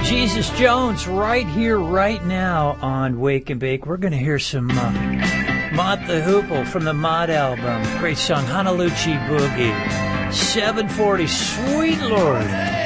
Jesus Jones right here, right now on Wake and Bake. We're going to hear some Mott the Hoople from the Mott album. Great song, Honolulu Boogie. 740, sweet Lord.